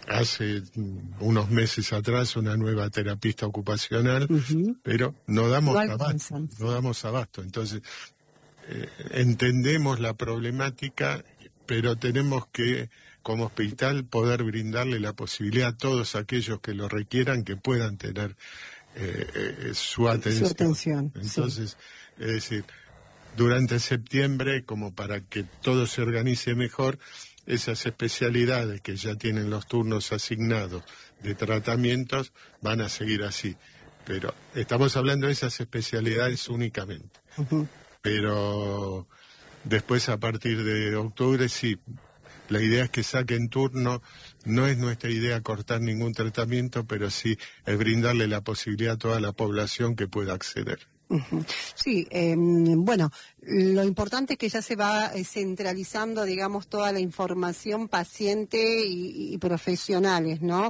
hace unos meses atrás una nueva terapista ocupacional, pero no damos abasto. Entonces, entendemos la problemática, pero tenemos que, como hospital, poder brindarle la posibilidad a todos aquellos que lo requieran, que puedan tener su atención. Entonces, es decir, durante septiembre, como para que todo se organice mejor, esas especialidades que ya tienen los turnos asignados de tratamientos van a seguir así. Pero estamos hablando de esas especialidades únicamente. Pero después, a partir de octubre, sí, la idea es que saquen turno. No es nuestra idea cortar ningún tratamiento, pero sí es brindarle la posibilidad a toda la población que pueda acceder. Sí, bueno, lo importante es que ya se va centralizando, digamos, toda la información paciente y profesionales, ¿no?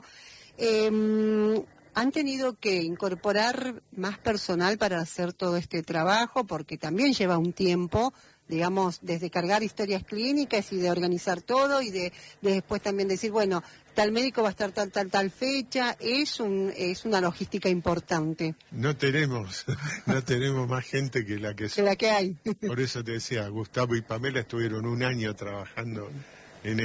¿Han tenido que incorporar más personal para hacer todo este trabajo? Porque también lleva un tiempo, digamos, desde cargar historias clínicas y de organizar todo y de después también decir, bueno, tal médico va a estar tal fecha. Es una logística importante. No tenemos más gente que la que hay. Por eso te decía, Gustavo y Pamela estuvieron un año trabajando en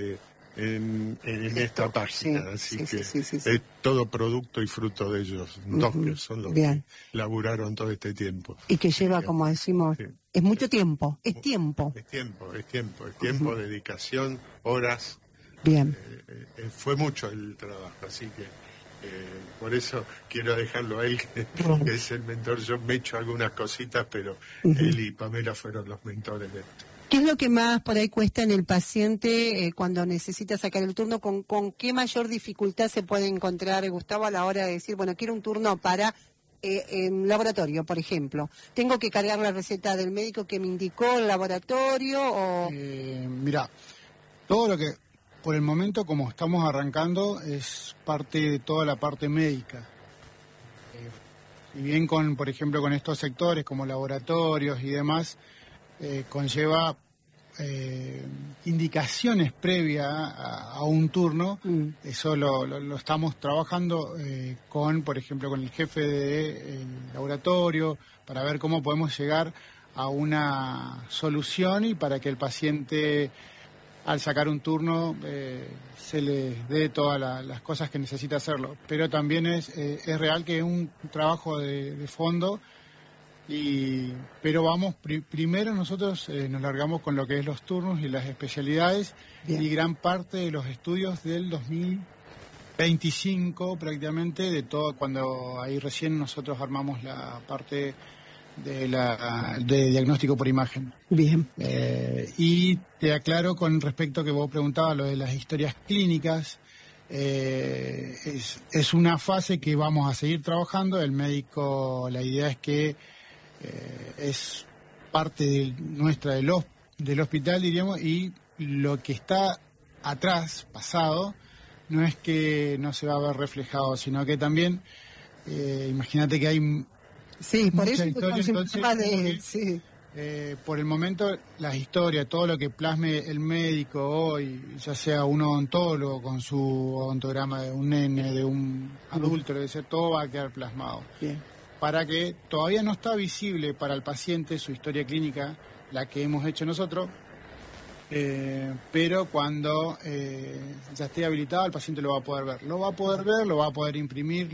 esta página, así que es todo producto y fruto de ellos, dos que son los que laburaron todo este tiempo. Y que lleva, como decimos, es mucho tiempo, es tiempo. Es tiempo, dedicación, horas. Bien. Fue mucho el trabajo, así que por eso quiero dejarlo a él, que es el mentor. Yo me echo algunas cositas, pero él y Pamela fueron los mentores de esto. ¿Qué es lo que más por ahí cuesta en el paciente cuando necesita sacar el turno? ¿Con qué mayor dificultad se puede encontrar, Gustavo, a la hora de decir, bueno, quiero un turno para en laboratorio, por ejemplo? ¿Tengo que cargar la receta del médico que me indicó el laboratorio o...? Mira, todo lo que, por el momento, como estamos arrancando, es parte de toda la parte médica. Y bien por ejemplo, con estos sectores como laboratorios y demás, conlleva indicaciones previas a un turno. Eso lo estamos trabajando por ejemplo, con el jefe del laboratorio, para ver cómo podemos llegar a una solución y para que el paciente, al sacar un turno, se les dé todas las cosas que necesita hacerlo. Pero también es real que es un trabajo de fondo. Pero vamos, primero nosotros nos largamos con lo que es los turnos y las especialidades. Y gran parte de los estudios del 2025 prácticamente, de todo, cuando ahí recién nosotros armamos la parte de diagnóstico por imagen. Bien. Y te aclaro con respecto a que vos preguntabas lo de las historias clínicas. Es una fase que vamos a seguir trabajando. El médico, la idea es que es parte nuestra del hospital, diríamos, y lo que está atrás, pasado, no es que no se va a ver reflejado, sino que también, imagínate que hay por eso historias, entonces, por el momento las historias, todo lo que plasme el médico hoy, ya sea un odontólogo con su odontograma de un nene, de un adulto, todo va a quedar plasmado. Bien. Para que todavía no está visible para el paciente su historia clínica, la que hemos hecho nosotros, pero cuando ya esté habilitado, el paciente lo va a poder ver. Lo va a poder imprimir,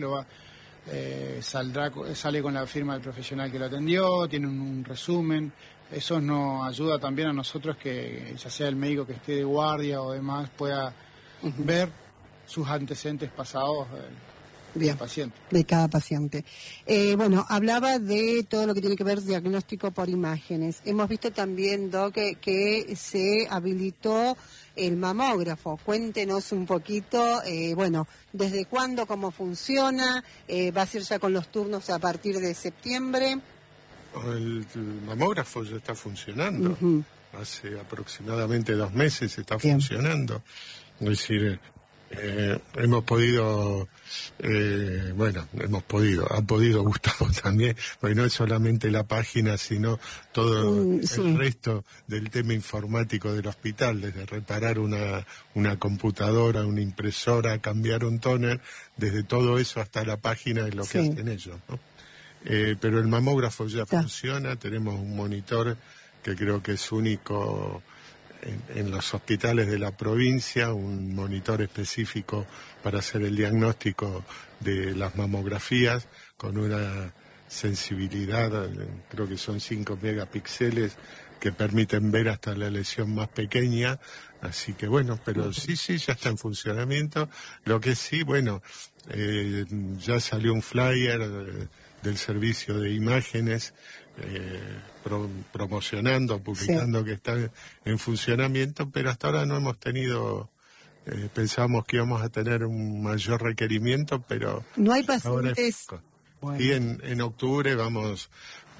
sale con la firma del profesional que lo atendió, tiene un resumen. Eso nos ayuda también a nosotros, que ya sea el médico que esté de guardia o demás, pueda ver sus antecedentes pasados de cada paciente. Bueno, hablaba de todo lo que tiene que ver diagnóstico por imágenes. Hemos visto también, Doc, que se habilitó el mamógrafo. Cuéntenos un poquito, bueno, ¿desde cuándo, cómo funciona? ¿Va a ser ya con los turnos a partir de septiembre? El mamógrafo ya está funcionando. Hace aproximadamente 2 meses está funcionando. Es decir, Hemos podido, ha podido Gustavo también, porque no es solamente la página, sino todo el resto del tema informático del hospital, desde reparar una computadora, una impresora, cambiar un tóner, desde todo eso hasta la página es lo que hacen ellos, ¿no? Pero el mamógrafo ya funciona, tenemos un monitor que creo que es único en los hospitales de la provincia, un monitor específico para hacer el diagnóstico de las mamografías con una sensibilidad, creo que son 5 megapíxeles que permiten ver hasta la lesión más pequeña, así que bueno, pero sí, ya está en funcionamiento. Lo que sí, ya salió un flyer del servicio de imágenes promocionando, publicando que está en funcionamiento, pero hasta ahora no hemos tenido, pensábamos que íbamos a tener un mayor requerimiento, pero no hay pacientes. Y en octubre vamos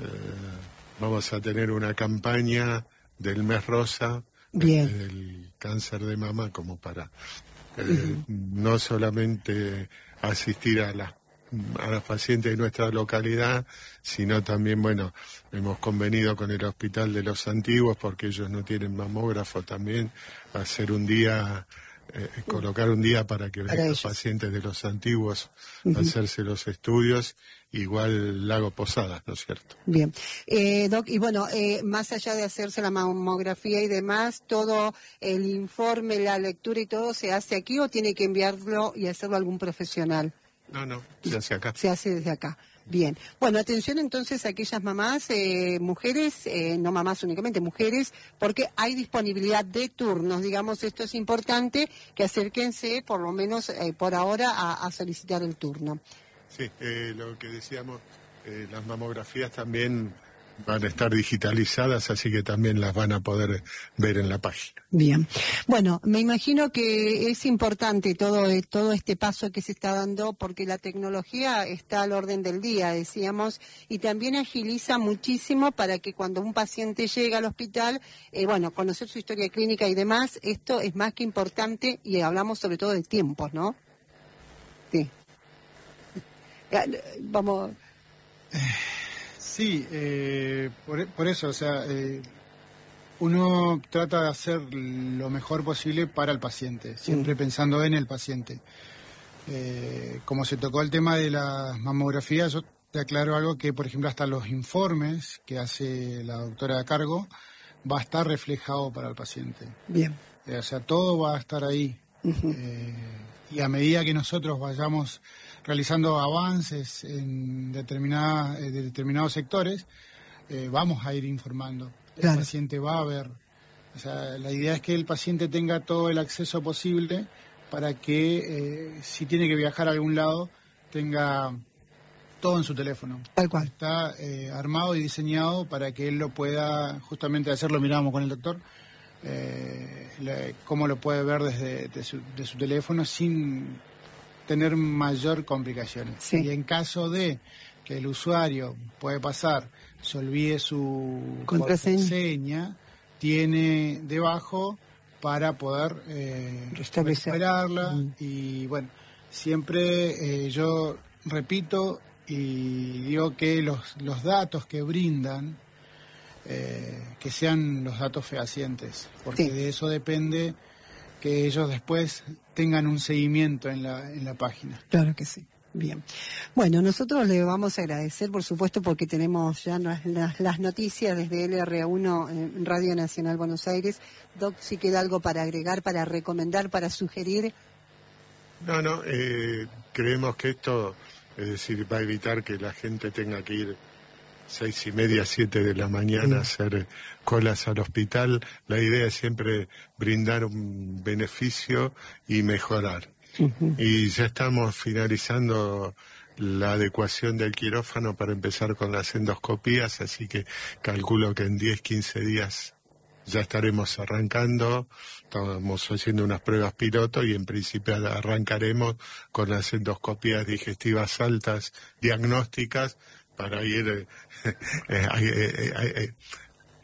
a tener una campaña del mes rosa del cáncer de mama, como para no solamente asistir a las pacientes de nuestra localidad, sino también, hemos convenido con el Hospital de los Antiguos, porque ellos no tienen mamógrafo también, hacer un día, colocar un día para que vengan los pacientes de los Antiguos a hacerse los estudios, igual Lago Posadas, ¿no es cierto? Bien. Doc, y más allá de hacerse la mamografía y demás, todo el informe, la lectura y todo, ¿se hace aquí o tiene que enviarlo y hacerlo algún profesional? No, se hace acá. Se hace desde acá. Bien. Bueno, atención entonces a aquellas mamás, mujeres, no mamás únicamente, mujeres, porque hay disponibilidad de turnos, digamos, esto es importante, que acérquense, por lo menos por ahora, a solicitar el turno. Sí, lo que decíamos, las mamografías también van a estar digitalizadas, así que también las van a poder ver en la página. Bien. Bueno, me imagino que es importante todo este paso que se está dando, porque la tecnología está al orden del día, decíamos, y también agiliza muchísimo para que cuando un paciente llega al hospital, conocer su historia clínica y demás, esto es más que importante, y hablamos sobre todo de tiempos, ¿no? Sí. Vamos. Sí, por eso, uno trata de hacer lo mejor posible para el paciente, siempre pensando en el paciente. Como se tocó el tema de las mamografías, yo te aclaro algo que, por ejemplo, hasta los informes que hace la doctora a cargo va a estar reflejado para el paciente. Bien. Todo va a estar ahí. Y a medida que nosotros vayamos realizando avances en determinados sectores, vamos a ir informando. El paciente va a ver. La idea es que el paciente tenga todo el acceso posible para que, si tiene que viajar a algún lado, tenga todo en su teléfono. Tal cual. Está armado y diseñado para que él lo pueda justamente hacer. Lo miramos con el doctor, cómo lo puede ver desde su teléfono sin tener mayor complicaciones. Sí. Y en caso de que el usuario puede pasar, se olvide su contraseña, tiene debajo para poder recuperarla. Y siempre yo repito y digo que los datos que brindan, que sean los datos fehacientes, porque de eso depende que ellos después tengan un seguimiento en la página. Claro que sí. Bien. Bueno, nosotros le vamos a agradecer, por supuesto, porque tenemos ya las noticias desde LRA1 en Radio Nacional Buenos Aires. Doc, si queda algo para agregar, para recomendar, para sugerir. No, creemos que esto, es decir, va a evitar que la gente tenga que ir 6:30, 7 de la mañana a hacer colas al hospital. La idea es siempre brindar un beneficio y mejorar. Y ya estamos finalizando la adecuación del quirófano para empezar con las endoscopías, así que calculo que en 10, 15 días ya estaremos arrancando. Estamos haciendo unas pruebas piloto y en principio arrancaremos con las endoscopías digestivas altas diagnósticas para ir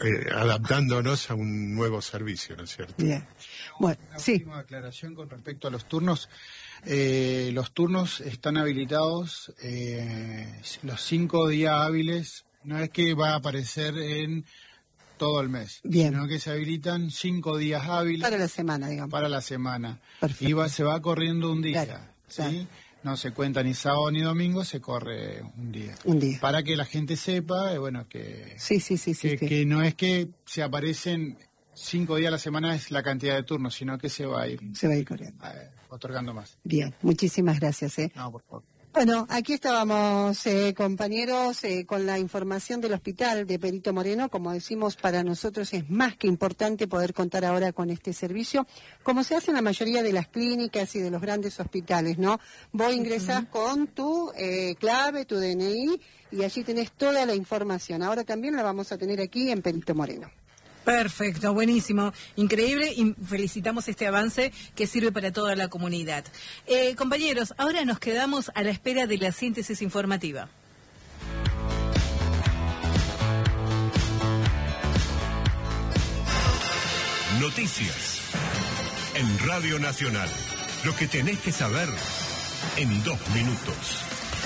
adaptándonos a un nuevo servicio, ¿no es cierto? Bien. Bueno, una sí. última aclaración con respecto a los turnos. Los turnos están habilitados los 5 días hábiles. No es que va a aparecer en todo el mes, Bien. sino que se habilitan 5 días hábiles. Para la semana, digamos. Para la semana. Perfecto. Y se va corriendo un día. Claro, ¿sí? claro. No se cuenta ni sábado ni domingo, se corre un día. Un día. Para que la gente sepa, Sí. que no es que se aparecen 5 días a la semana es la cantidad de turnos, sino que se va a ir corriendo. otorgando más. Bien, muchísimas gracias. No, por favor. Bueno, aquí estábamos, compañeros, con la información del hospital de Perito Moreno. Como decimos, para nosotros es más que importante poder contar ahora con este servicio, como se hace en la mayoría de las clínicas y de los grandes hospitales, ¿no? Vos ingresás con tu clave, tu DNI, y allí tenés toda la información. Ahora también la vamos a tener aquí en Perito Moreno. Perfecto, buenísimo, increíble, y felicitamos este avance que sirve para toda la comunidad. Compañeros, ahora nos quedamos a la espera de la síntesis informativa. Noticias en Radio Nacional. Lo que tenés que saber en 2 minutos.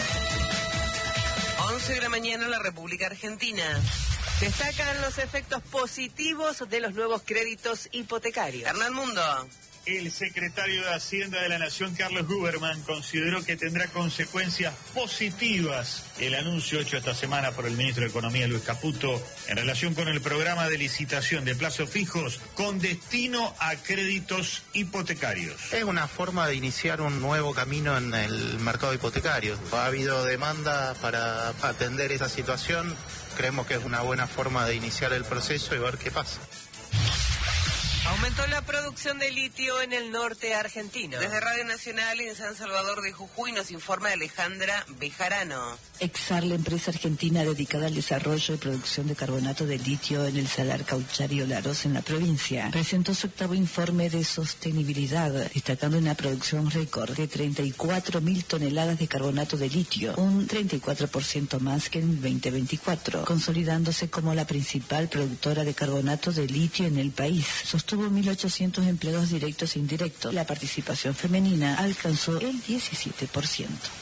11 de la mañana en la República Argentina. Destacan los efectos positivos de los nuevos créditos hipotecarios. Hernán Mundo. El secretario de Hacienda de la Nación, Carlos Huberman, consideró que tendrá consecuencias positivas el anuncio hecho esta semana por el ministro de Economía, Luis Caputo, en relación con el programa de licitación de plazos fijos con destino a créditos hipotecarios. Es una forma de iniciar un nuevo camino en el mercado hipotecario. Ha habido demanda para atender esa situación. Creemos que es una buena forma de iniciar el proceso y ver qué pasa. Aumentó la producción de litio en el norte argentino. Desde Radio Nacional en San Salvador de Jujuy nos informa Alejandra Bejarano. Exar, la empresa argentina dedicada al desarrollo y producción de carbonato de litio en el Salar Caucharí Olaroz en la provincia, presentó su 8º informe de sostenibilidad, destacando una producción récord de 34.000 toneladas de carbonato de litio, un 34% más que en 2024, consolidándose como la principal productora de carbonato de litio en el país. Sostuvo 1.800 empleados directos e indirectos. La participación femenina alcanzó el 17%.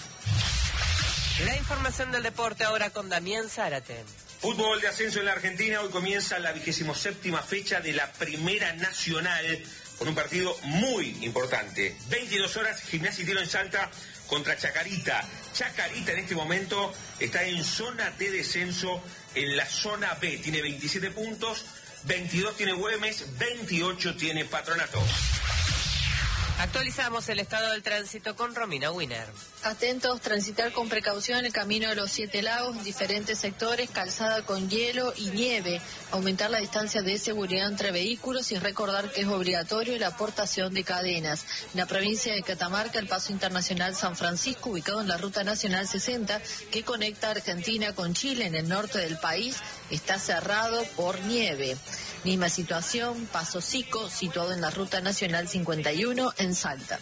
La información del deporte ahora con Damián Zárate. Fútbol de ascenso en la Argentina. Hoy comienza la 27ª fecha de la Primera Nacional con un partido muy importante. 22 horas, Gimnasia y Tiro en Salta contra Chacarita. Chacarita en este momento está en zona de descenso en la zona B. Tiene 27 puntos. 22 tiene Güemes, 28 tiene Patronato. Actualizamos el estado del tránsito con Romina Wiener. Atentos, transitar con precaución el camino de los 7 lagos, diferentes sectores, calzada con hielo y nieve, aumentar la distancia de seguridad entre vehículos y recordar que es obligatorio la aportación de cadenas. En la provincia de Catamarca, el paso internacional San Francisco, ubicado en la Ruta Nacional 60, que conecta Argentina con Chile en el norte del país, está cerrado por nieve. Misma situación, Paso Sico, situado en la Ruta Nacional 51 en Salta.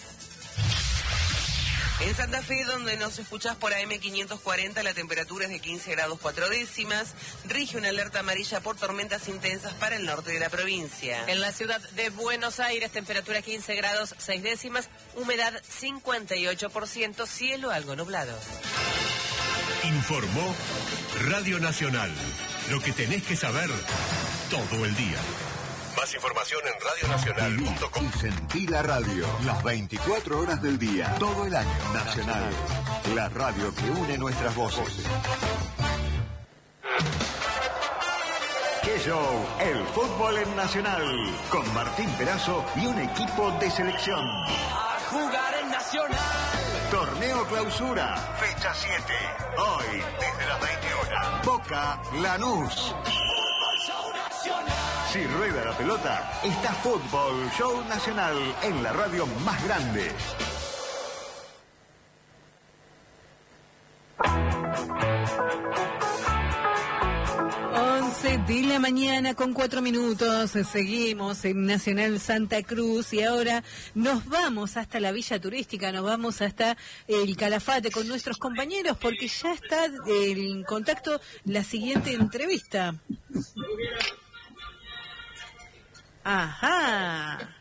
En Santa Fe, donde nos escuchás por AM540, la temperatura es de 15 grados 4 décimas. Rige una alerta amarilla por tormentas intensas para el norte de la provincia. En la ciudad de Buenos Aires, temperatura 15 grados 6 décimas, humedad 58%, cielo algo nublado. Informó Radio Nacional. Lo que tenés que saber todo el día. Más información en radionacional.com. Y sentí la radio, las 24 horas del día, todo el año. Nacional, la radio que une nuestras voces. ¡Qué show! El fútbol en Nacional, con Martín Perazo y un equipo de selección. ¡A jugar en Nacional! Torneo Clausura, fecha 7. Hoy, desde las 20 horas. Boca Lanús. Si rueda la pelota, está Fútbol Show Nacional en la radio más grande. De la mañana con 4 minutos, seguimos en Nacional Santa Cruz y ahora nos vamos hasta la Villa Turística, nos vamos hasta el Calafate con nuestros compañeros porque ya está en contacto la siguiente entrevista. Ajá.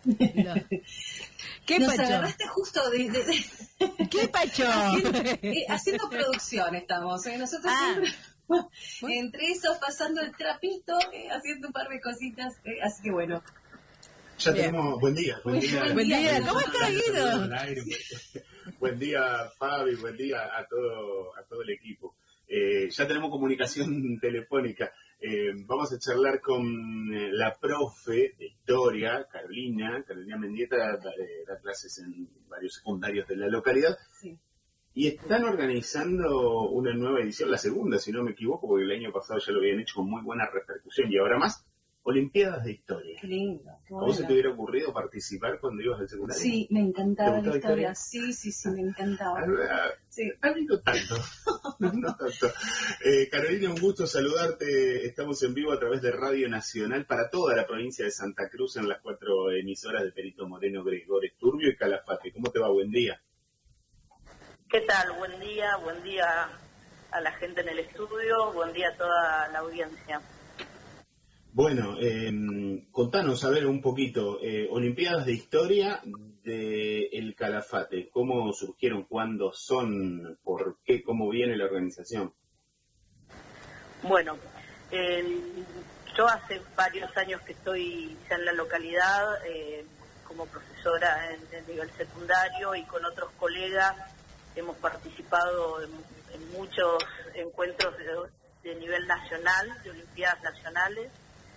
¿Qué Nos pacho? agarraste justo ¿Qué pacho? Haciendo producción estamos, nosotros siempre entre eso, pasando el trapito, haciendo un par de cositas, así que bueno. Ya tenemos, buen día. Buen día, ¿cómo estás, Guido? Buen día, Fabi, buen día a todo el equipo. Ya tenemos comunicación telefónica. Vamos a charlar con la profe de historia, Carolina Mendieta, da clases en varios secundarios de la localidad. Sí. Y están organizando una nueva edición, la segunda, si no me equivoco, porque el año pasado ya lo habían hecho con muy buena repercusión, y ahora más, Olimpiadas de Historia. Qué lindo. ¿A vos se te hubiera ocurrido participar cuando ibas al secundario? Sí, me encantaba la historia. Sí, me encantaba. Sí. A mí no tanto. No tanto. Carolina, un gusto saludarte. Estamos en vivo a través de Radio Nacional para toda la provincia de Santa Cruz en las 4 emisoras de Perito Moreno, Gregores Turbio y Calafate. ¿Cómo te va? Buen día. ¿Qué tal? Buen día a la gente en el estudio, buen día a toda la audiencia. Bueno, contanos, a ver, un poquito, Olimpiadas de Historia de El Calafate, ¿cómo surgieron, cuándo son, por qué, cómo viene la organización? Bueno, yo hace varios años que estoy ya en la localidad como profesora en nivel secundario y con otros colegas hemos participado en muchos encuentros de nivel nacional, de Olimpiadas nacionales.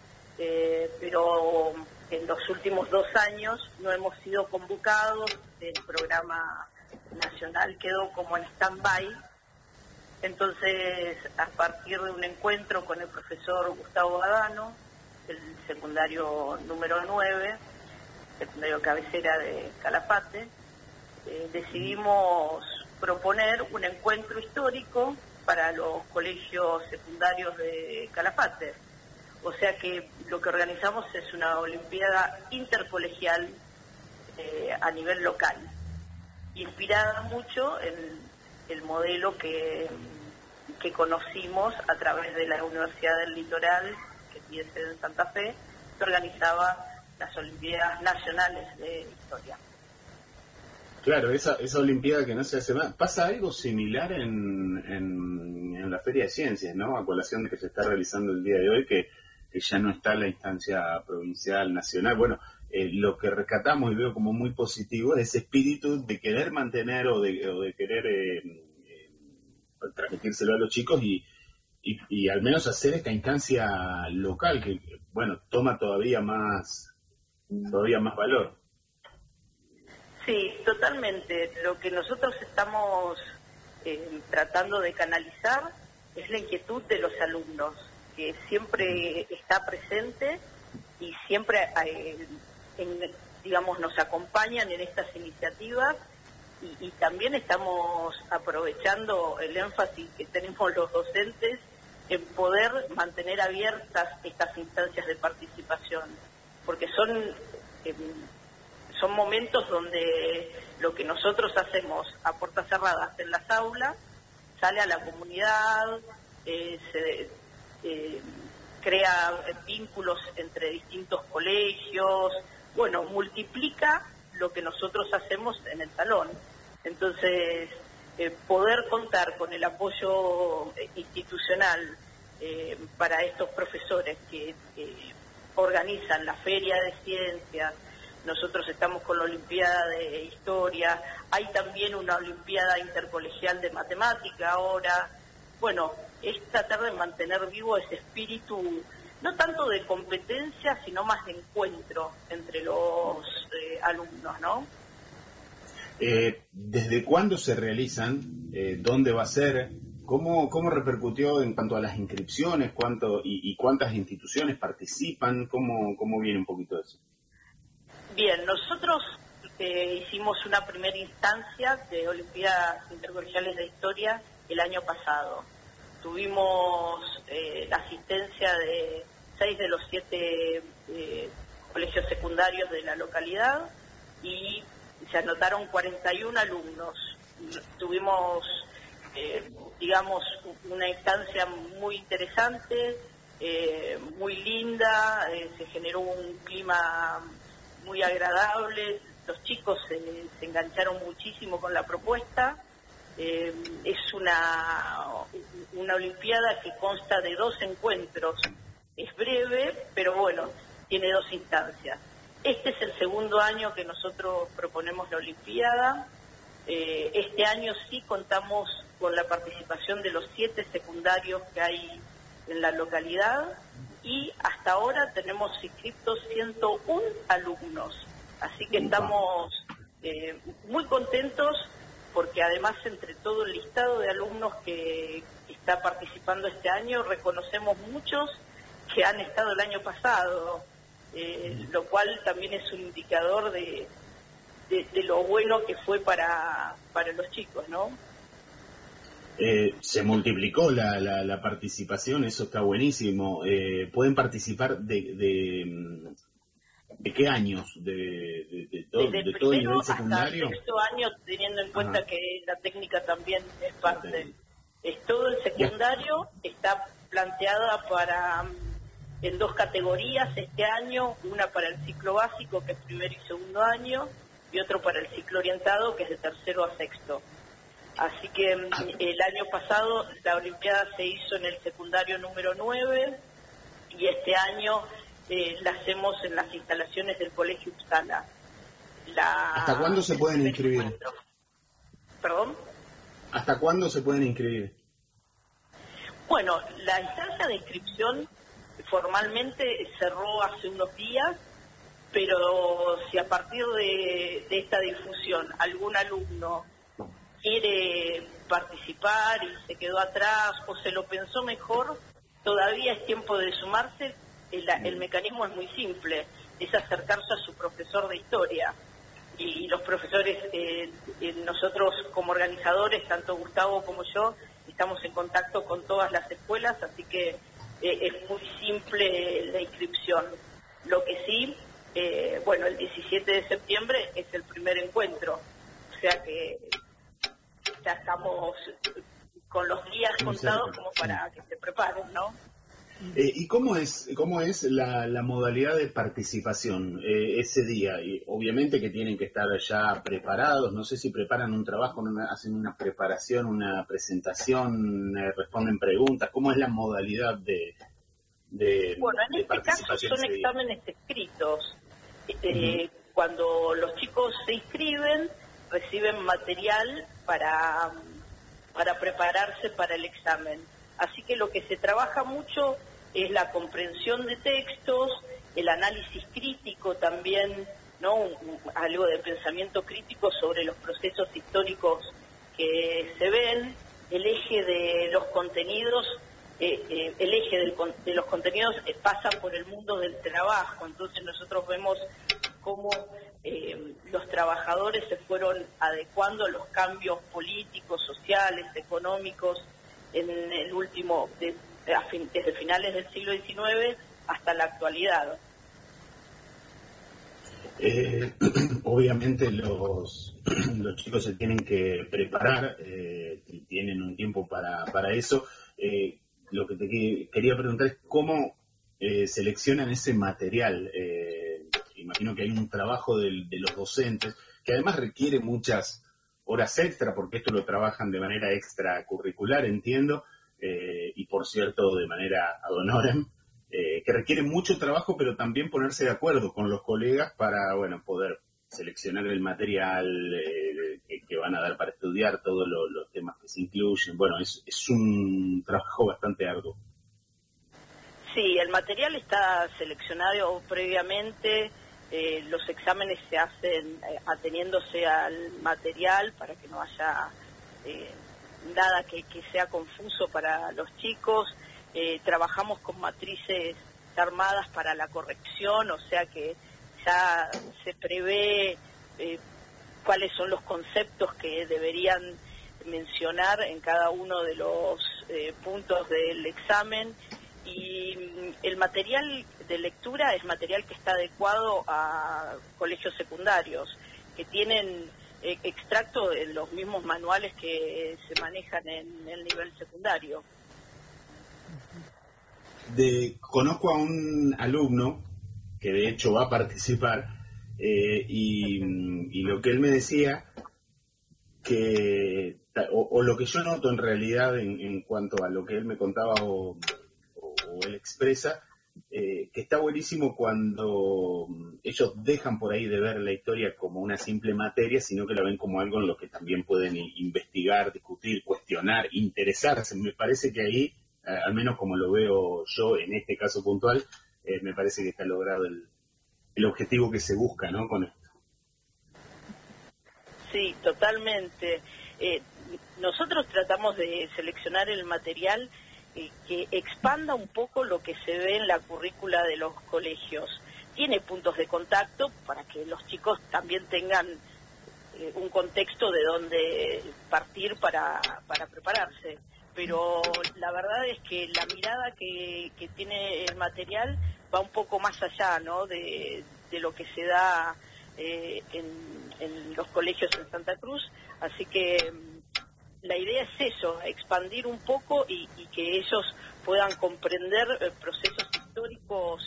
Pero en los últimos 2 años no hemos sido convocados, el programa nacional quedó como en stand-by, entonces a partir de un encuentro con el profesor Gustavo Badano, el secundario número 9, secundario cabecera de Calafate, decidimos proponer un encuentro histórico para los colegios secundarios de Calafate. O sea que lo que organizamos es una olimpiada intercolegial a nivel local, inspirada mucho en el modelo que conocimos a través de la Universidad del Litoral, que tiene sede en Santa Fe, que organizaba las Olimpiadas Nacionales de Historia. Claro, esa olimpiada que no se hace más. Pasa algo similar en la Feria de Ciencias, ¿no? A colación de que se está realizando el día de hoy, que ya no está la instancia provincial, nacional. Bueno, lo que rescatamos y veo como muy positivo es ese espíritu de querer mantener o de querer transmitírselo a los chicos y al menos hacer esta instancia local que, bueno, toma todavía más valor. Sí, totalmente. Lo que nosotros estamos tratando de canalizar es la inquietud de los alumnos, que siempre está presente y siempre, digamos, nos acompañan en estas iniciativas y también estamos aprovechando el énfasis que tenemos los docentes en poder mantener abiertas estas instancias de participación, porque son momentos donde lo que nosotros hacemos a puertas cerradas en las aulas sale a la comunidad, crea vínculos entre distintos colegios, bueno, multiplica lo que nosotros hacemos en el salón. Entonces, poder contar con el apoyo institucional para estos profesores que organizan la Feria de Ciencias. Nosotros estamos con la Olimpiada de Historia, hay también una Olimpiada Intercolegial de Matemática ahora. Bueno, es tratar de mantener vivo ese espíritu, no tanto de competencia, sino más de encuentro entre los alumnos, ¿no? ¿Desde cuándo se realizan? ¿Dónde va a ser? ¿Cómo repercutió en cuanto a las inscripciones? ¿Y cuántas instituciones participan? ¿Cómo viene un poquito eso? Bien, nosotros hicimos una primera instancia de Olimpiadas Intercolegiales de Historia el año pasado. Tuvimos la asistencia de 6 de los 7 colegios secundarios de la localidad y se anotaron 41 alumnos. Tuvimos, digamos, una instancia muy interesante. muy linda, se generó un clima muy agradable, los chicos se engancharon muchísimo con la propuesta. Es una olimpiada que consta de 2 encuentros, es breve, pero bueno, tiene 2 instancias. Este es el segundo año que nosotros proponemos la olimpiada. Este año sí contamos con la participación de los 7 secundarios que hay en la localidad y hasta ahora tenemos inscritos 101 alumnos. Así que estamos muy contentos porque además entre todo el listado de alumnos que está participando este año reconocemos muchos que han estado el año pasado, lo cual también es un indicador de lo bueno que fue para los chicos, ¿no? Se multiplicó la participación, eso está buenísimo. ¿Pueden participar de qué años? ¿De todo el nivel secundario? Hasta el sexto año, teniendo en cuenta que la técnica también es parte. Es todo el secundario, está planteada en 2 categorías este año, una para el ciclo básico, que es primero y segundo año, y otro para el ciclo orientado, que es de tercero a sexto. Así que el año pasado la Olimpiada se hizo en el secundario número 9 y este año la hacemos en las instalaciones del Colegio Uppsala. ¿Hasta cuándo se pueden inscribir? ¿Perdón? ¿Hasta cuándo se pueden inscribir? Bueno, la instancia de inscripción formalmente cerró hace unos días, pero si a partir de esta difusión algún alumno quiere participar y se quedó atrás o se lo pensó mejor, todavía es tiempo de sumarse. El mecanismo es muy simple, es acercarse a su profesor de historia. Y los profesores, nosotros como organizadores, tanto Gustavo como yo, estamos en contacto con todas las escuelas, así que es muy simple la inscripción. Lo que sí, bueno, el 17 de septiembre es el primer encuentro, o sea que ya estamos con los días contados como para que se preparen, ¿no? ¿Y cómo es la modalidad de participación ese día? Y obviamente que tienen que estar ya preparados, no sé si preparan un trabajo, hacen una preparación, una presentación, responden preguntas. ¿Cómo es la modalidad de Bueno, en este caso son exámenes escritos. Cuando los chicos se inscriben, reciben material para prepararse para el examen. Así que lo que se trabaja mucho es la comprensión de textos, el análisis crítico también, ¿no? Algo de pensamiento crítico sobre los procesos históricos que se ven, el eje de los contenidos, de los contenidos pasa por el mundo del trabajo. Entonces nosotros vemos cómo los trabajadores se fueron adecuando a los cambios políticos, sociales, económicos en el último, desde finales del siglo XIX hasta la actualidad. Obviamente los chicos se tienen que preparar, tienen un tiempo para eso. Lo que te quería preguntar es cómo seleccionan ese material. Imagino que hay un trabajo de los docentes que además requiere muchas horas extra, porque esto lo trabajan de manera extracurricular, entiendo, y por cierto de manera ad honorem, que requiere mucho trabajo, pero también ponerse de acuerdo con los colegas para, bueno, poder seleccionar el material que van a dar para estudiar, todos los temas que se incluyen. Bueno, es un trabajo bastante arduo. Sí, el material está seleccionado previamente. Los exámenes se hacen ateniéndose al material para que no haya nada que sea confuso para los chicos. Trabajamos con matrices armadas para la corrección, o sea que ya se prevé cuáles son los conceptos que deberían mencionar en cada uno de los puntos del examen. Y el material de lectura es material que está adecuado a colegios secundarios, que tienen extracto de los mismos manuales que se manejan en el nivel secundario. Conozco a un alumno que de hecho va a participar y lo que él me decía que o lo que yo noto en realidad en cuanto a lo que él me contaba o él expresa, que está buenísimo cuando ellos dejan por ahí de ver la historia como una simple materia, sino que la ven como algo en lo que también pueden investigar, discutir, cuestionar, interesarse. Me parece que ahí, al menos como lo veo yo en este caso puntual, me parece que está logrado el objetivo que se busca, ¿no?, con esto. Sí, totalmente. Nosotros tratamos de seleccionar el material que expanda un poco lo que se ve en la currícula de los colegios. Tiene puntos de contacto para que los chicos también tengan un contexto de donde partir para prepararse. Pero la verdad es que la mirada que tiene el material va un poco más allá, ¿no?, de lo que se da en los colegios en Santa Cruz. Así que la idea es eso, expandir un poco y que ellos puedan comprender procesos históricos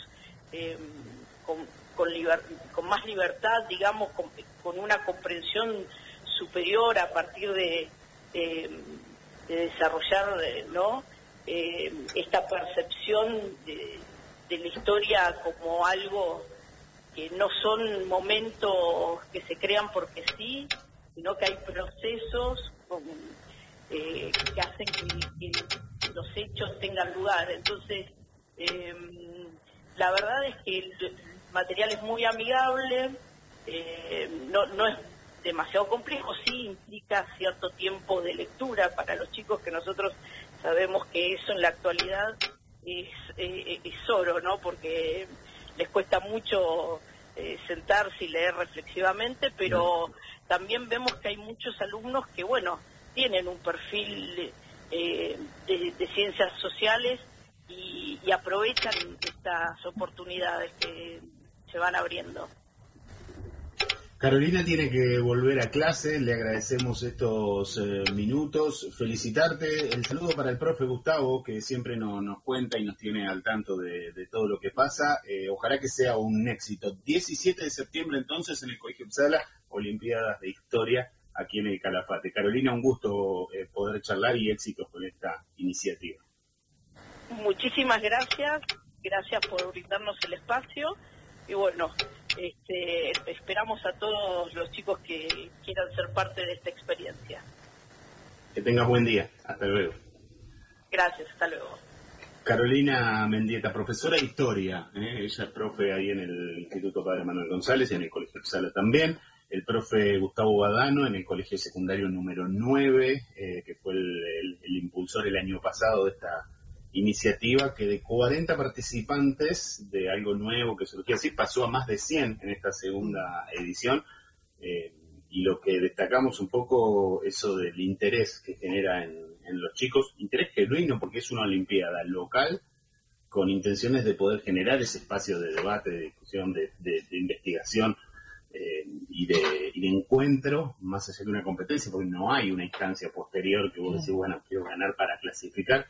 con más libertad, digamos, con una comprensión superior a partir de desarrollar, ¿no?, esta percepción de la historia como algo que no son momentos que se crean porque sí, sino que hay procesos que hacen que los hechos tengan lugar. Entonces, la verdad es que el material es muy amigable, no es demasiado complejo, sí implica cierto tiempo de lectura para los chicos, que nosotros sabemos que eso en la actualidad es oro, ¿no?, porque les cuesta mucho sentarse y leer reflexivamente, pero también vemos que hay muchos alumnos que, bueno, tienen un perfil de ciencias sociales y aprovechan estas oportunidades que se van abriendo. Carolina tiene que volver a clase, le agradecemos estos minutos, felicitarte, el saludo para el profe Gustavo, que siempre nos cuenta y nos tiene al tanto de todo lo que pasa. Ojalá que sea un éxito. 17 de septiembre entonces en el Colegio Uppsala, Olimpiadas de Historia aquí en el Calafate. Carolina, un gusto poder charlar y éxitos con esta iniciativa. Muchísimas gracias por brindarnos el espacio y bueno, esperamos a todos los chicos que quieran ser parte de esta experiencia. Que tengas buen día. Hasta luego. Gracias, hasta luego. Carolina Mendieta, profesora de Historia. Ella es profe ahí en el Instituto Padre Manuel González y en el Colegio Uppsala también. El profe Gustavo Badano en el Colegio Secundario número 9, que fue el impulsor el año pasado de esta iniciativa, que de 40 participantes de algo nuevo que surgió así, pasó a más de 100 en esta segunda edición, y lo que destacamos un poco, eso del interés que genera en los chicos, interés genuino porque es una olimpiada local con intenciones de poder generar ese espacio de debate, de discusión, de investigación y de encuentro, más allá de una competencia, porque no hay una instancia posterior que vos decís, bueno, quiero ganar para clasificar.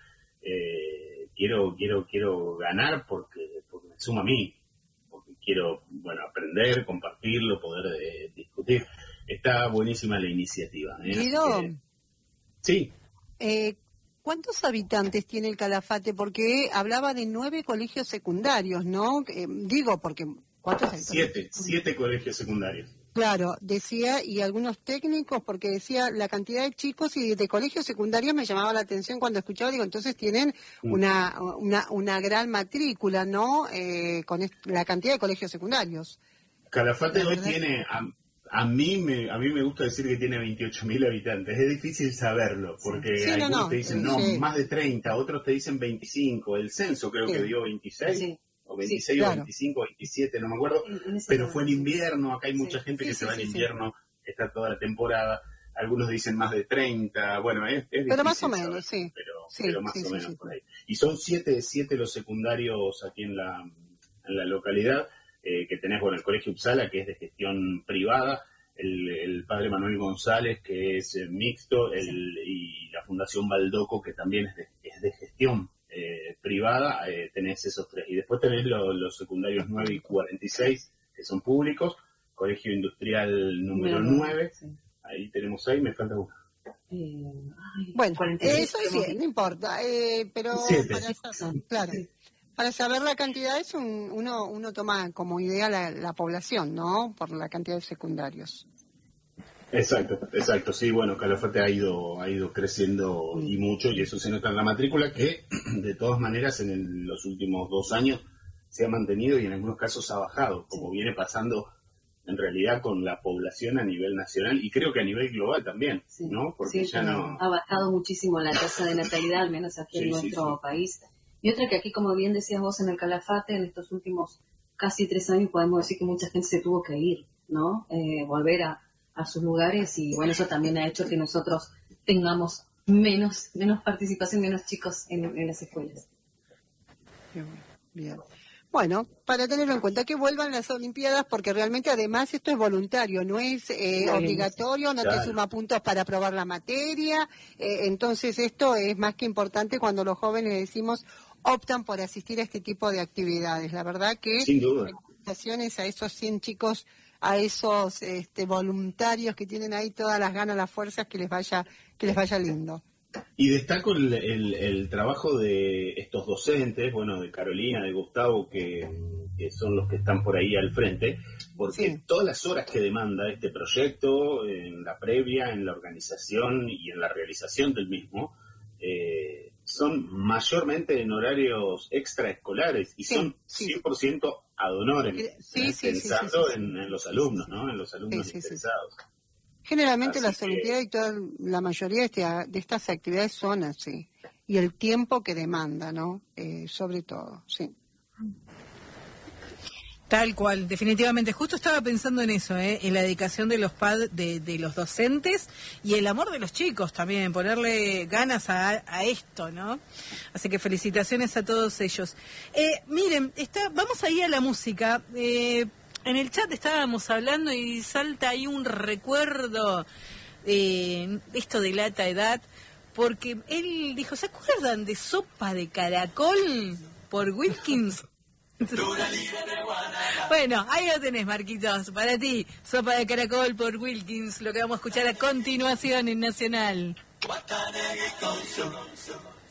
Quiero ganar porque me suma a mí, porque quiero, bueno, aprender, compartirlo, poder discutir. Está buenísima la iniciativa. Guido, sí. ¿Cuántos habitantes tiene el Calafate? Porque hablaba de 9 colegios secundarios, ¿no? Digo, porque ¿cuántos hay? 7 colegios secundarios. Claro, decía, y algunos técnicos, porque decía la cantidad de chicos y de colegios secundarios me llamaba la atención cuando escuchaba, digo, entonces tienen una gran matrícula, ¿no? Con la cantidad de colegios secundarios. Calafate hoy tiene, a mí me gusta decir que tiene 28.000 habitantes, es difícil saberlo, porque algunos te dicen, más de 30, otros te dicen 25, el censo creo que dio 26. Sí. O 26 o 25, 27, no me acuerdo, pero fue en invierno, acá hay mucha gente que se va en invierno, está toda la temporada, algunos dicen más de 30, bueno, es difícil. Pero más o menos, pero más o menos por ahí. Y son 7 los secundarios aquí en la localidad, que tenés, bueno, el Colegio Uppsala, que es de gestión privada, el Padre Manuel González, que es mixto, y la Fundación Baldoco, que también es de gestión privada. privada, tenés esos 3. Y después tenés los secundarios 9 y 46, que son públicos, Colegio Industrial número 9, sí. Ahí tenemos 6, me falta 1. Bueno, 46, eso sí, no importa, pero 7. Para saber la cantidad, uno toma como idea la población, ¿no? Por la cantidad de secundarios. Exacto, sí, bueno, Calafate ha ido creciendo y mucho, y eso se nota en la matrícula, que de todas maneras en los últimos 2 años se ha mantenido y en algunos casos ha bajado, como viene pasando en realidad con la población a nivel nacional y creo que a nivel global también, ¿no? Porque ya no... Ha bajado muchísimo la tasa de natalidad, al menos aquí en nuestro país. Y otra que aquí, como bien decías vos, en el Calafate, en estos últimos casi 3 años podemos decir que mucha gente se tuvo que ir, ¿no? Volver a sus lugares, y bueno, eso también ha hecho que nosotros tengamos menos participación, menos chicos en las escuelas. Bien. Bueno, para tenerlo en cuenta, que vuelvan las Olimpiadas, porque realmente además esto es voluntario, no es obligatorio, no te suma puntos para aprobar la materia, entonces esto es más que importante cuando los jóvenes decimos optan por asistir a este tipo de actividades. La verdad que felicitaciones a esos 100 chicos, a esos voluntarios que tienen ahí todas las ganas, las fuerzas, que les vaya lindo. Y destaco el trabajo de estos docentes, bueno, de Carolina, de Gustavo, que son los que están por ahí al frente, porque todas las horas que demanda este proyecto, en la previa, en la organización y en la realización del mismo, son mayormente en horarios extraescolares y son 100% ad honorem, pensando en los alumnos, ¿no? En los alumnos interesados. Generalmente las Olimpiadas y la mayoría de estas actividades son así. Y el tiempo que demanda, ¿no? Sobre todo, sí. Tal cual, definitivamente. Justo estaba pensando en eso, en la dedicación de los de los docentes y el amor de los chicos también, ponerle ganas a esto, ¿no? Así que felicitaciones a todos ellos. Miren, vamos ahí a la música. En el chat estábamos hablando y salta ahí un recuerdo, esto delata edad, porque él dijo, ¿se acuerdan de Sopa de Caracol por Wilkins? Bueno, ahí lo tenés, Marquitos, para ti, Sopa de Caracol por Wilkins, lo que vamos a escuchar a continuación en Nacional.